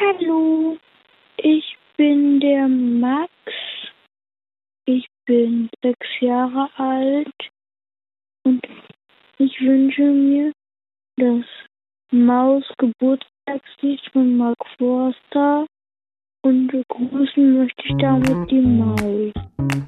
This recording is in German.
Hallo, ich bin der Max. Ich bin 6 Jahre alt und ich wünsche mir das Maus-Geburtstagslied von Mark Forster und begrüßen möchte ich damit die Maus.